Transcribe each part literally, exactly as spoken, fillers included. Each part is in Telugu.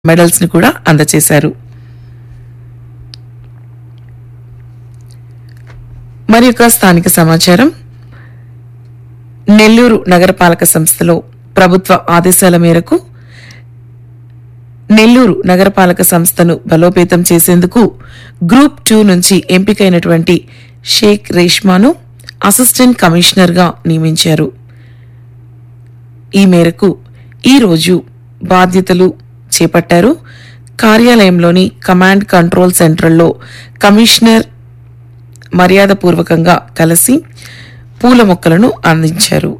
మెడల్స్ ని కూడా అందజేశారు. మరి యొక్క స్థానిక సమాచారం, నెల్లూరు నగరపాలక సంస్థలో ప్రభుత్వ ఆదేశాల మేరకు నెల్లూరు నగరపాలక సంస్థను బలోపేతం చేసేందుకు గ్రూప్ టూ నుంచి ఎంపికైనటువంటి షేక్ రేష్మాను అసిస్టెంట్ కమిషనర్ గా నియమించారు. ఈ మేరకు ఈరోజు బాధ్యతలు చేపట్టారు. కార్యాలయంలోని కమాండ్ కంట్రోల్ సెంటర్లో కమిషనర్ మర్యాదపూర్వకంగా కలిసి పూల మొక్కలను అందించారు.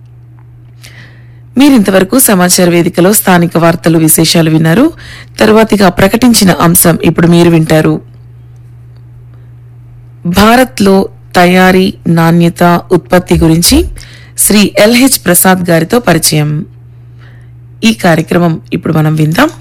మీరింతవరకు సమాచార వేదికలో స్థానిక వార్తలు విశేషాలు విన్నారు. తరువాతిగా ప్రకటించిన అంశం ఇప్పుడు మీరు వింటారు. భారత్లో తయారీ, నాణ్యత, ఉత్పత్తి గురించి శ్రీ ఎల్హెచ్ ప్రసాద్ గారితో పరిచయం. ఈ కార్యక్రమం ఇప్పుడు మనం విందాం.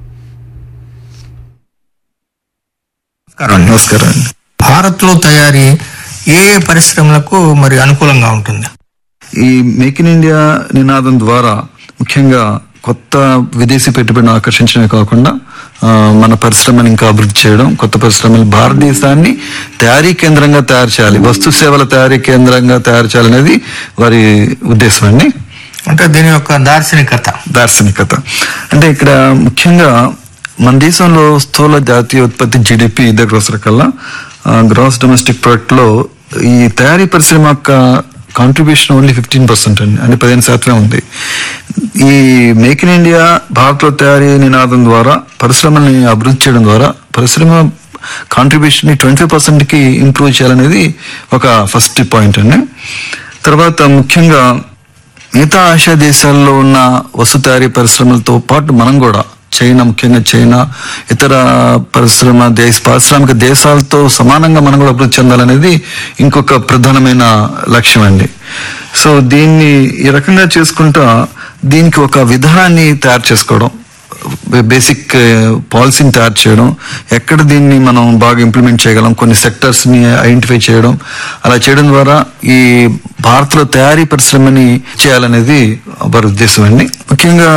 నమస్కారం. భారత్ లో తయారీ ఏ ఏ పరిశ్రమలకు మరి అనుకూలంగా ఉంటుంది? ఈ మేక్ ఇన్ ఇండియా నినాదం ద్వారా ముఖ్యంగా కొత్త విదేశీ పెట్టుబడిని ఆకర్షించడమే కాకుండా మన పరిశ్రమను ఇంకా అభివృద్ధి చేయడం, కొత్త పరిశ్రమలు భారతదేశాన్ని తయారీ కేంద్రంగా తయారు చేయాలి, వస్తు సేవల తయారీ కేంద్రంగా తయారు చేయాలనేది వారి ఉద్దేశం అండి. అంటే దీని యొక్క దార్శనికత దార్శనికత అంటే ఇక్కడ ముఖ్యంగా మన దేశంలో స్థూల జాతీయ ఉత్పత్తి జీడిపి దగ్గర వసరకల్లా గ్రాస్ డొమెస్టిక్ ప్రొడక్ట్ లో ఈ తయారీ పరిశ్రమ యొక్క కాంట్రిబ్యూషన్ ఓన్లీ ఫిఫ్టీన్ పర్సెంట్ అండి, అంటే పదిహేను శాతమే ఉంది. ఈ మేక్ ఇన్ ఇండియా భారత్లో తయారీ నినాదం ద్వారా పరిశ్రమల్ని అభివృద్ధి చేయడం ద్వారా పరిశ్రమ కాంట్రిబ్యూషన్ ని ట్వంటీ ఫైవ్ పర్సెంట్ కి ఇంప్రూవ్ చేయాలనేది ఒక ఫస్ట్ పాయింట్ అండి. తర్వాత ముఖ్యంగా మిగతా ఆసియా దేశాల్లో ఉన్న వస్తు తయారీ పరిశ్రమలతో పాటు మనం కూడా చైనా, ముఖ్యంగా చైనా, ఇతర పరిశ్రమ దేశ పారిశ్రామిక దేశాలతో సమానంగా మనం కూడా అభివృద్ధి చెందాలనేది ఇంకొక ప్రధానమైన లక్ష్యం అండి. సో దీన్ని ఈ రకంగా చేసుకుంటా దీనికి ఒక విధానాన్ని తయారు చేసుకోవడం, బేసిక్ పాలసీని తయారు చేయడం, ఎక్కడ దీన్ని మనం బాగా ఇంప్లిమెంట్ చేయగలం, కొన్ని సెక్టర్స్ ని ఐడెంటిఫై చేయడం, అలా చేయడం ద్వారా ఈ భారత్లో తయారీ పరిశ్రమని చేయాలనేది వారి ఉద్దేశం అండి. ముఖ్యంగా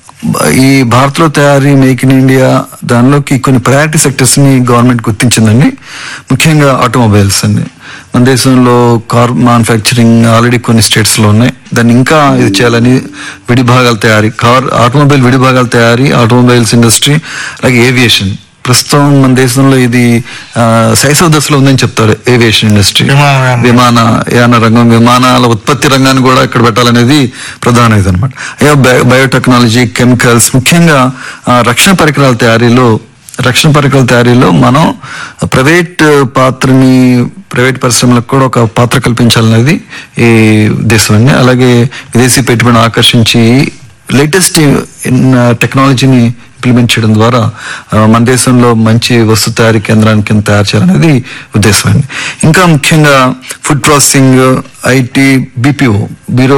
ఈ భారత్లో తయారీ మేక్ ఇన్ ఇండియా దానిలోకి కొన్ని ప్రయారిటీ సెక్టర్స్ ని గవర్నమెంట్ గుర్తించిందండి. ముఖ్యంగా ఆటోమొబైల్స్ అండి. మన దేశంలో కార్ మ్యానుఫ్యాక్చరింగ్ ఆల్రెడీ కొన్ని స్టేట్స్ లో ఉన్నాయి, దాన్ని ఇంకా ఇది చేయాలని విడిభాగాల తయారీ, కార్ ఆటోమొబైల్ విడిభాగాల తయారీ, ఆటోమొబైల్స్ ఇండస్ట్రీ, అలాగే ఏవియేషన్. ప్రస్తుతం మన దేశంలో ఇది శైశవ దశలో ఉందని చెప్తారు. ఏవియేషన్ ఇండస్ట్రీ, విమాన యాన రంగం, విమానాల ఉత్పత్తి రంగాన్ని కూడా ఇక్కడ పెట్టాలనేది ప్రధాన ఇది అనమాట. అయ్యో బయోటెక్నాలజీ, కెమికల్స్, ముఖ్యంగా రక్షణ పరికరాల తయారీలో రక్షణ పరికరాల తయారీలో మనం ప్రైవేట్ పాత్రని ప్రైవేట్ పరిశ్రమలకు కూడా ఒక పాత్ర కల్పించాలనేది ఈ ఉద్దేశం అండి. అలాగే విదేశీ పెట్టుబడిని ఆకర్షించి లేటెస్ట్ టెక్నాలజీని ఇంప్లిమెంట్ చేయడం ద్వారా మన దేశంలో మంచి వస్తు తయారీ కేంద్రాన్ని కింద తయారు చేయాలనేది ఉద్దేశం అండి. ఇంకా ముఖ్యంగా food processing, IT, BPO bureau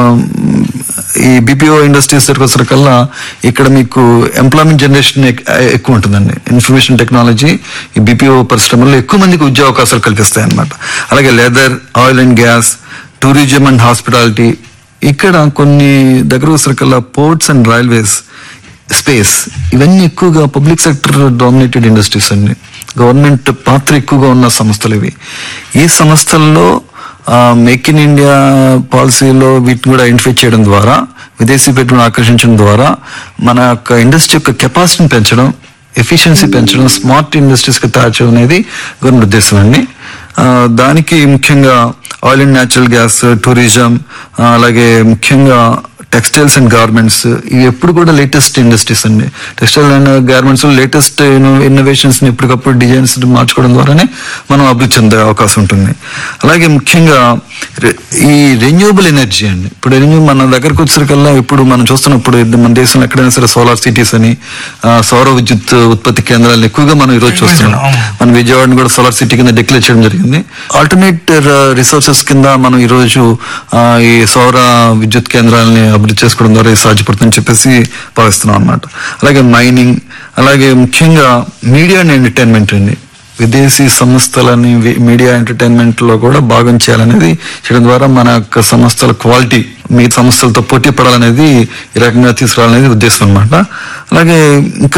ఈ బీపీఓ ఇండస్ట్రీస్ దగ్గర వచ్చేసరికల్లా ఇక్కడ మీకు ఎంప్లాయ్మెంట్ జనరేషన్ ఎక్కువ ఉంటుందండి. ఇన్ఫర్మేషన్ టెక్నాలజీ ఈ బీపీఓ పరిశ్రమల్లో ఎక్కువ మందికి ఉద్యోగ అవకాశాలు కల్పిస్తాయి అన్నమాట. అలాగే leather, oil and gas, tourism and hospitality, ఇక్కడ కొన్ని దగ్గర వచ్చేసరికల్లా పోర్ట్స్ అండ్ రైల్వేస్, స్పేస్, ఇవన్నీ ఎక్కువగా పబ్లిక్ సెక్టర్ డామినేటెడ్ ఇండస్ట్రీస్ అండి. గవర్నమెంట్ పాత్ర ఎక్కువగా ఉన్న సంస్థలు ఇవి. ఈ సంస్థల్లో మేక్ ఇన్ ఇండియా పాలసీలో వీటిని కూడా ఐడెంటిఫై చేయడం ద్వారా, విదేశీ పెట్టుబడిని ఆకర్షించడం ద్వారా మన యొక్క ఇండస్ట్రీ యొక్క కెపాసిటీని పెంచడం, ఎఫిషియన్సీ పెంచడం, స్మార్ట్ ఇండస్ట్రీస్ కి తయారు చేయడం అనేది గవర్నమెంట్ ఉద్దేశం అండి. దానికి ముఖ్యంగా oil and natural gas, tourism, అలాగే ముఖ్యంగా టెక్స్టైల్స్ అండ్ గార్మెంట్స్, ఇవి ఎప్పుడు కూడా లేటెస్ట్ ఇండస్ట్రీస్ అండి. టెక్స్టైల్ అండ్ గార్మెంట్స్ లో లేటెస్ట్ ఇన్నోవేషన్స్ ని ఎప్పటికప్పుడు డిజైన్స్ మార్చుకోవడం ద్వారానే మనం అభివృద్ధి చెందే అవకాశం ఉంటుంది. అలాగే ముఖ్యంగా ఈ రెన్యూవబుల్ ఎనర్జీ అండి. ఇప్పుడు రెన్యూ మన దగ్గరకు వచ్చేసరికల్లా ఇప్పుడు మనం చూస్తున్నప్పుడు మన దేశంలో ఎక్కడైనా సరే సోలార్ సిటీస్ అని, సౌర విద్యుత్ ఉత్పత్తి కేంద్రాలను ఎక్కువగా మనం ఈరోజు చూస్తున్నాం. మన విజయవాడని కూడా సోలార్ సిటీ కింద డిక్లేర్ చేయడం జరిగింది. ఆల్టర్నేట్ రిసోర్సెస్ కింద మనం ఈ రోజు ఈ సౌర విద్యుత్ కేంద్రాలని అభివృద్ధి చేసుకోవడం ద్వారా సాధ్యపడుతుందని చెప్పేసి భావిస్తున్నాం అన్నమాట. అలాగే మైనింగ్, అలాగే ముఖ్యంగా మీడియా అండ్ ఎంటర్టైన్మెంట్ అండి. విదేశీ సంస్థలని మీడియా ఎంటర్టైన్మెంట్ లో కూడా భాగం చేయాలనేది చేయడం ద్వారా మన యొక్క సంస్థల క్వాలిటీ మీ సంస్థలతో పోటీ పడాలనేది ఈ రకంగా తీసుకురావాలనేది ఉద్దేశం అన్నమాట. అలాగే ఇంకా